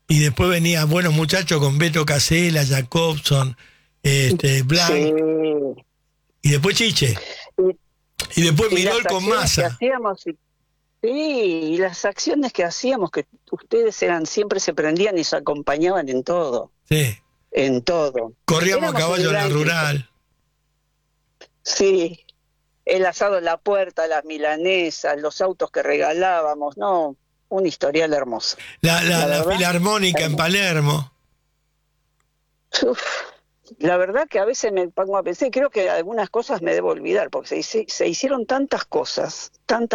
Y después venía Buenos Muchachos con Beto Casella, Jacobson, Blanc. Sí. Y después Chiche. Y después Mirol con Massa. Y las acciones que hacíamos, que ustedes siempre se prendían y se acompañaban en todo. Sí. En todo. Corríamos a caballo en la rural. Sí. El asado en la puerta, las milanesas, los autos que regalábamos, no, un historial hermoso. La Filarmónica en Palermo. Uf, la verdad que a veces me pongo a pensar, creo que algunas cosas me debo olvidar, porque se hicieron tantas cosas.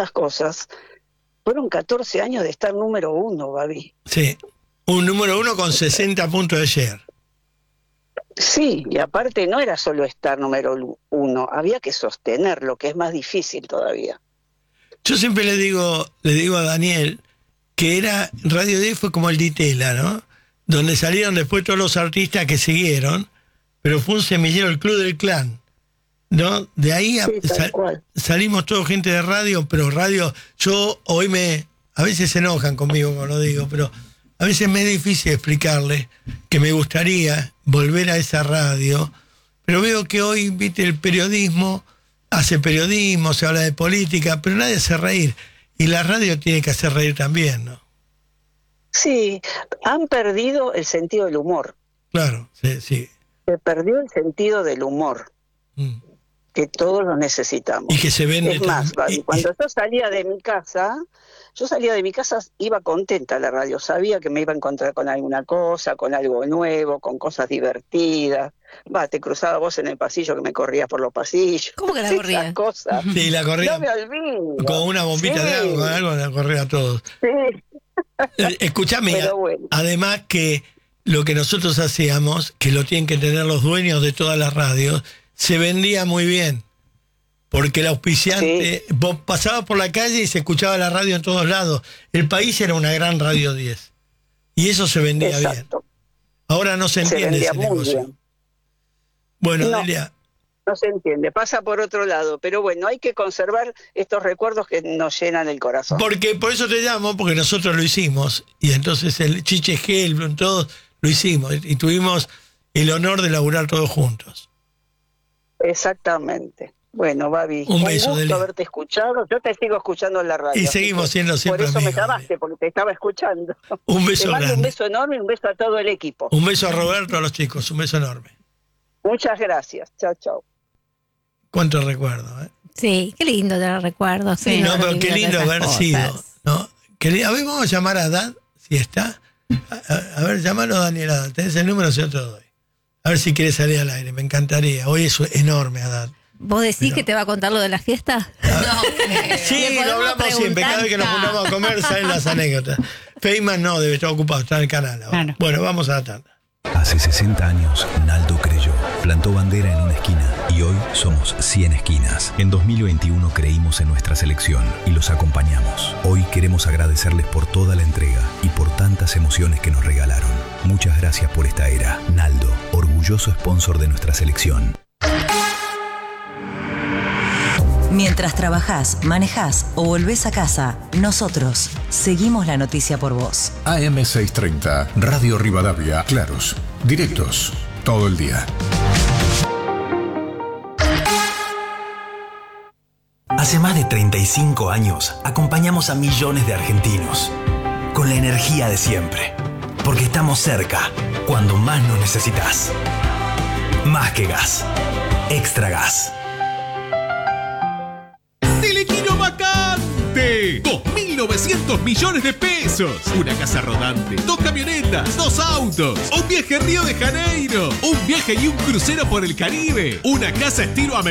Fueron 14 años de estar número 1, Babi. Sí, un número 1 con 60 puntos de share. Sí, y aparte no era solo estar número 1, había que sostenerlo, que es más difícil todavía. Yo siempre le digo a Daniel que Radio 10 fue como el Ditela, ¿no? Donde salieron después todos los artistas que siguieron, pero fue un semillero, el Club del Clan, ¿no? De ahí salimos todos gente de radio, pero radio, a veces se enojan conmigo cuando lo digo, pero a veces me es difícil explicarles que me gustaría volver a esa radio, pero veo que hoy, viste, el periodismo hace periodismo, se habla de política, pero nadie hace reír. Y la radio tiene que hacer reír también, ¿no? Sí, han perdido el sentido del humor. Claro, sí. Se perdió el sentido del humor, que todos lo necesitamos. Y que se vende. Es más, cuando yo salía de mi casa, iba contenta a la radio, sabía que me iba a encontrar con alguna cosa, con algo nuevo, con cosas divertidas. Te cruzaba vos en el pasillo, que me corrías por los pasillos. ¿Cómo que la corrías? Esas cosas. Sí, la corría. No me olvido. Con una bombita de agua, con algo, la corría a todos. Sí. Escuchame, bueno. Además que lo que nosotros hacíamos, que lo tienen que tener los dueños de todas las radios, se vendía muy bien. Porque el auspiciante, vos pasabas por la calle y se escuchaba la radio en todos lados. El País era una gran Radio 10. Y eso se vendía bien. Ahora no se entiende ese negocio. Bien. Bueno, no, Delia. No se entiende, pasa por otro lado. Pero bueno, hay que conservar estos recuerdos que nos llenan el corazón. Porque por eso te llamo, porque nosotros lo hicimos. Y entonces el Chiche Gelblum, todos lo hicimos. Y tuvimos el honor de laburar todos juntos. Exactamente. Bueno, Babi, un beso, gusto haberte escuchado. Yo te sigo escuchando en la radio. Y seguimos siendo siempre amigos. Por eso amigos, me llamaste, porque te estaba escuchando. Un beso te mando grande. Un beso enorme y un beso a todo el equipo. Un beso a Roberto, a los chicos. Un beso enorme. Muchas gracias. Chao, chao. Cuánto recuerdo, ¿eh? Sí, qué lindo te lo recuerdo. Sí, no, pero qué lindo haber sido, ¿no? A ver, vamos a llamar a Haddad, si está. A ver, llámalo, Daniel Haddad. ¿Tenés el número? Yo te lo doy. A ver si quiere salir al aire, me encantaría. Hoy es enorme, Haddad. ¿Vos decís que te va a contar lo de la fiesta? No. Sí, lo hablamos siempre. Cada vez que nos juntamos a comer salen las anécdotas. Feynman no, debe estar ocupado, está en el canal ahora. Claro. Bueno, vamos a la tanda. Hace 60 años, Naldo creyó, plantó bandera en una esquina y hoy somos 100 esquinas. En 2021 creímos en nuestra selección y los acompañamos. Hoy queremos agradecerles por toda la entrega y por tantas emociones que nos regalaron. Muchas gracias por esta era. Naldo, orgulloso sponsor de nuestra selección. Mientras trabajás, manejás o volvés a casa, nosotros seguimos la noticia por vos. AM630, Radio Rivadavia, claros, directos, todo el día. Hace más de 35 años acompañamos a millones de argentinos con la energía de siempre, porque estamos cerca cuando más nos necesitas. Más que gas, Extra Gas. ¡Telequino vacante! 2.900 millones de pesos. Una casa rodante, 2 camionetas, 2 autos, un viaje a Río de Janeiro, un viaje y un crucero por el Caribe, una casa estilo americano.